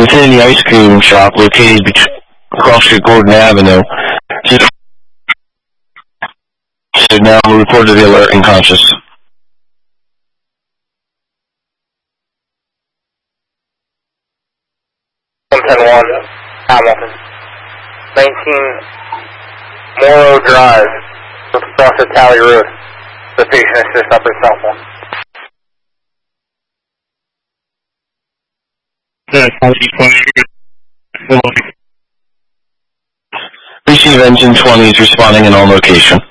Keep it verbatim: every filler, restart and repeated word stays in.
within the ice cream shop located across the Gordon Avenue. Should now reportedly alert and conscious. one ten one, Hamilton. nineteen Morrow Drive, across the Tally Road. The patient is just upper cell phone. Receive engine twenty is responding in on location.